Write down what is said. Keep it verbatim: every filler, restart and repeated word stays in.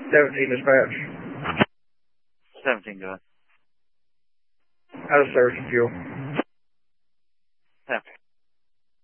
seventeen dispatch. seventeen, go ahead. Out of service and fuel.